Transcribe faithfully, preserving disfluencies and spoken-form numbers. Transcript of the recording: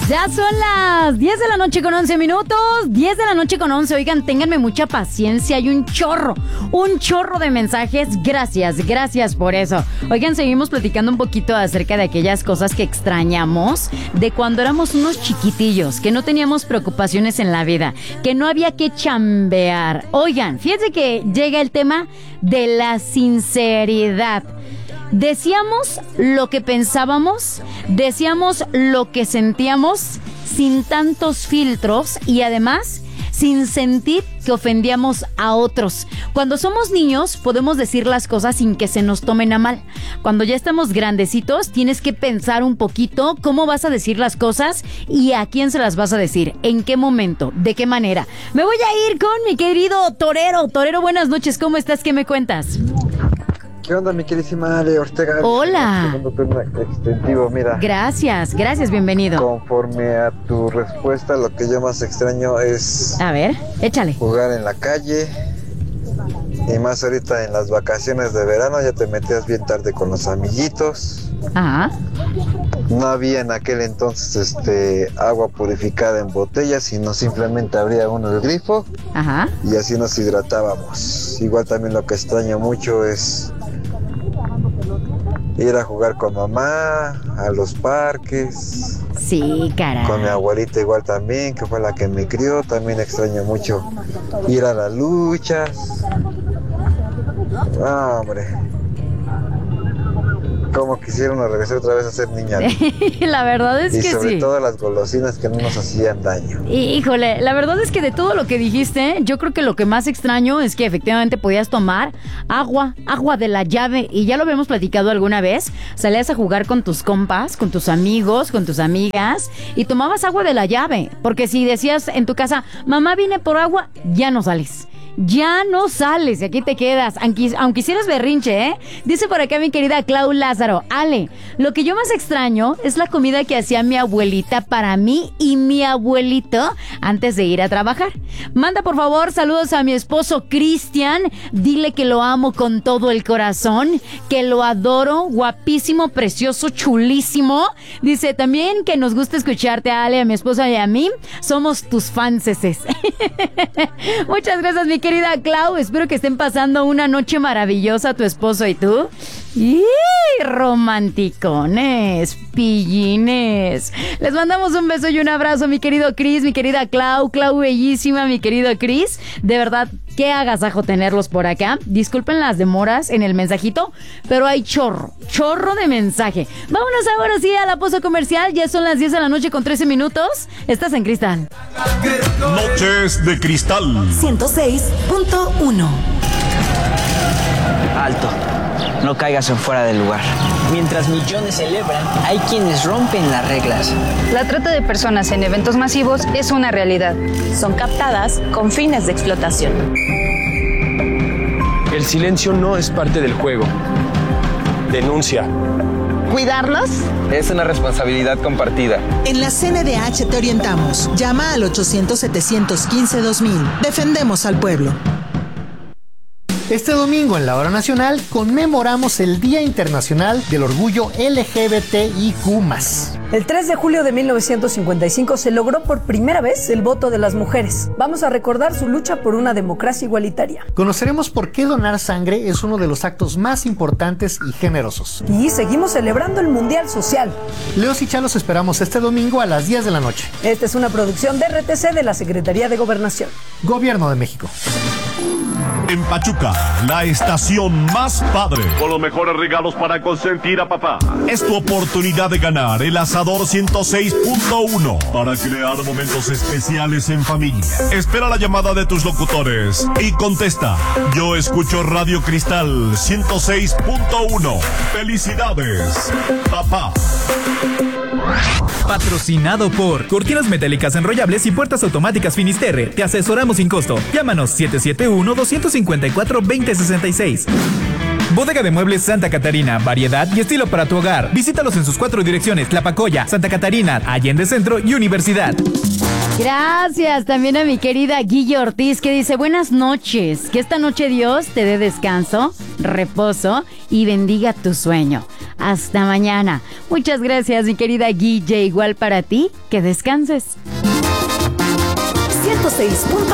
Ya son las diez de la noche con once minutos, diez de la noche con once. Oigan, ténganme mucha paciencia, hay un chorro, un chorro de mensajes. Gracias, gracias por eso. Oigan, seguimos platicando un poquito acerca de aquellas cosas que extrañamos de cuando éramos unos chiquitillos, que no teníamos preocupaciones en la vida, que no había que chambear. Oigan, fíjense que llega el tema de la sinceridad. Decíamos lo que pensábamos, decíamos lo que sentíamos sin tantos filtros y además sin sentir que ofendíamos a otros. Cuando somos niños podemos decir las cosas sin que se nos tomen a mal. Cuando ya estamos grandecitos tienes que pensar un poquito cómo vas a decir las cosas y a quién se las vas a decir, en qué momento, de qué manera. Me voy a ir con mi querido Torero. Torero, buenas noches, ¿cómo estás? ¿Qué me cuentas? ¿Qué onda, mi queridísima Ale Ortega? Hola. Segundo turno extensivo, mira. Gracias, gracias, bienvenido. Conforme a tu respuesta, lo que yo más extraño es... A ver, échale. Jugar en la calle. Y más ahorita en las vacaciones de verano, ya te metías bien tarde con los amiguitos. Ajá. No había en aquel entonces este agua purificada en botellas, sino simplemente abría uno el grifo. Ajá. Y así nos hidratábamos. Igual también lo que extraño mucho es ir a jugar con mamá, a los parques. Sí, caray. Con mi abuelita igual también, que fue la que me crió. También extraño mucho ir a las luchas. Ah, hombre. Como quisiera uno regresar otra vez a ser niña. La verdad es y que sí. Y sobre todo las golosinas que no nos hacían daño. Híjole, la verdad es que de todo lo que dijiste, yo creo que lo que más extraño es que efectivamente podías tomar agua, agua de la llave. Y ya lo habíamos platicado alguna vez. Salías a jugar con tus compas, con tus amigos, con tus amigas y tomabas agua de la llave. Porque si decías en tu casa, mamá vine por agua, ya no sales. Ya no sales, aquí te quedas, aunque, aunque hicieras berrinche, ¿eh? Dice por acá mi querida Clau Lázaro, Ale, lo que yo más extraño es la comida que hacía mi abuelita para mí y mi abuelito antes de ir a trabajar. Manda por favor saludos a mi esposo Cristian, dile que lo amo con todo el corazón, que lo adoro, guapísimo, precioso, chulísimo. Dice también que nos gusta escucharte, Ale, a mi esposa y a mí, somos tus fanses. Muchas gracias, mi querida Clau, espero que estén pasando una noche maravillosa tu esposo y tú. ¡Y romanticones, pillines! Les mandamos un beso y un abrazo, mi querido Cris, mi querida Clau, Clau bellísima, mi querido Cris. De verdad, qué agasajo tenerlos por acá. Disculpen las demoras en el mensajito, pero hay chorro, chorro de mensaje. Vámonos ahora sí a la pausa comercial. Ya son las diez de la noche con trece minutos. Estás en Cristal. Noches de Cristal. ciento seis punto uno. Alto. No caigas en fuera del lugar. Mientras millones celebran, hay quienes rompen las reglas. La trata de personas en eventos masivos es una realidad. Son captadas con fines de explotación. El silencio no es parte del juego. Denuncia. ¿Cuidarnos? Es una responsabilidad compartida. En la C N D H te orientamos. Llama al ochocientos, setecientos quince, dos mil. Defendemos al pueblo. Este domingo en la Hora Nacional conmemoramos el Día Internacional del Orgullo L G B T I Q más. El tres de julio de mil novecientos cincuenta y cinco se logró por primera vez el voto de las mujeres. Vamos a recordar su lucha por una democracia igualitaria. Conoceremos por qué donar sangre es uno de los actos más importantes y generosos. Y seguimos celebrando el Mundial Social. Leos y Chalos esperamos este domingo a las diez de la noche. Esta es una producción de R T C de la Secretaría de Gobernación. Gobierno de México. En Pachuca, la estación más padre, con los mejores regalos para consentir a papá. Es tu oportunidad de ganar el Asador ciento seis punto uno para crear momentos especiales en familia. Espera la llamada de tus locutores y contesta: yo escucho Radio Cristal ciento seis punto uno. ¡Felicidades, papá! Patrocinado por Cortinas Metálicas Enrollables y Puertas Automáticas Finisterre. Te asesoramos sin costo. Llámanos siete siete uno, dos cinco cuatro, dos cero seis seis. Bodega de Muebles Santa Catarina, variedad y estilo para tu hogar. Visítalos en sus cuatro direcciones: Tlapacoya, Santa Catarina, Allende Centro y Universidad. Gracias también a mi querida Guille Ortiz, que dice: buenas noches, que esta noche Dios te dé descanso, reposo y bendiga tu sueño. Hasta mañana. Muchas gracias, mi querida Guille. Igual para ti, que descanses. ciento seis punto